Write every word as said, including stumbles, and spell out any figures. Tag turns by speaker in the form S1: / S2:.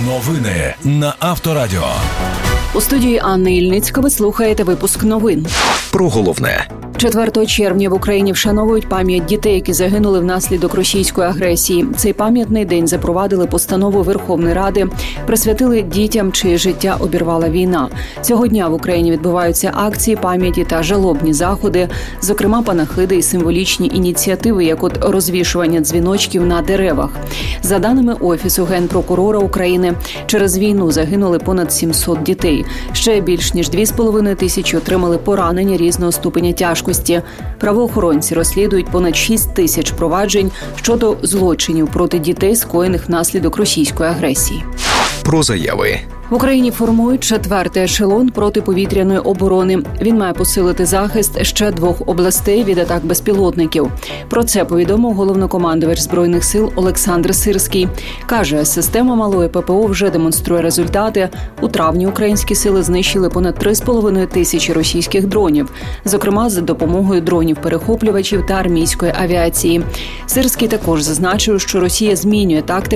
S1: Новини на Авторадіо.
S2: У студії Анни Ільницька ви слухаєте випуск новин.
S3: Про головне.
S2: четвертого червня в Україні вшановують пам'ять дітей, які загинули внаслідок російської агресії. Цей пам'ятний день запровадили постанову Верховної Ради, присвятили дітям, чиє життя обірвала війна. Цього дня в Україні відбуваються акції пам'яті та жалобні заходи, зокрема панахиди і символічні ініціативи, як от розвішування дзвіночків на деревах. За даними Офісу Генпрокурора України, через війну загинули понад сімсот дітей. Ще більш ніж дві з половиною тисячі отримали поранення різного ступеня тяжкості. Правоохоронці розслідують понад шість тисяч проваджень щодо злочинів проти дітей, скоєних внаслідок російської агресії.
S3: Про заяви.
S2: В Україні формують четвертий ешелон протиповітряної оборони. Він має посилити захист ще двох областей від атак безпілотників. Про це повідомив головнокомандувач Збройних сил Олександр Сирський. Каже, система малої ППО вже демонструє результати. У травні українські сили знищили понад три з половиною тисячі російських дронів, зокрема за допомогою дронів-перехоплювачів та армійської авіації. Сирський також зазначив, що Росія змінює тактику